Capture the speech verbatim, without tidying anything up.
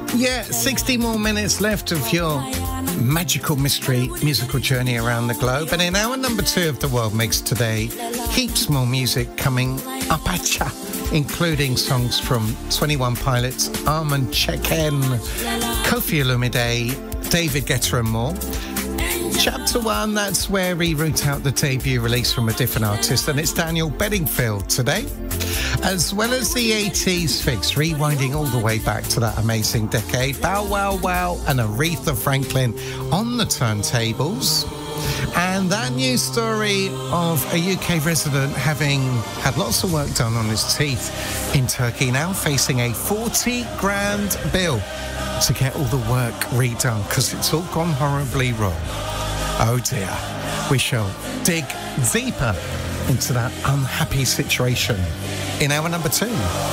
Yeah, sixty more minutes left of your magical mystery musical journey around the globe. And in hour number two of the World Mix today, heaps more music coming up at ya, including songs from twenty one Pilots, Armand Cheken, Kofi Olumide, David Guetta and more. Chapter one, that's where we root out the debut release from a different artist, and it's Daniel Bedingfield today, as well as the eighties fix, rewinding all the way back to that amazing decade. Bow Wow Wow and Aretha Franklin on the turntables. And that news story of a U K resident having had lots of work done on his teeth in Turkey, now facing a forty grand bill to get all the work redone because it's all gone horribly wrong. Oh dear. We shall dig deeper into that unhappy situation in hour number two.